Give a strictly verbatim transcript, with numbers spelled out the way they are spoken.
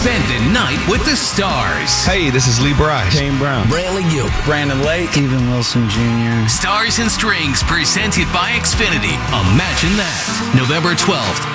Spend the night with the stars. Hey, this is Lee Bryce. Kane Brown. Brantley Gilbert. Brandon Lake. Steven Wilson Junior Stars and Strings presented by Xfinity. Imagine that. November twelfth.